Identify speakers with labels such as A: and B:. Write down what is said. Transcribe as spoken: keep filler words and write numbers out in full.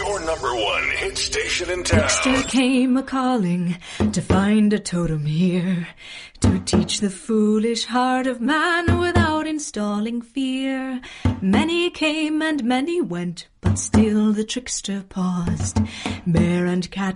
A: your number one hit station in town.
B: Trickster came a-calling to find a totem here, to teach the foolish heart of man without installing fear. Many came and many went, but still the trickster paused. Bear and cat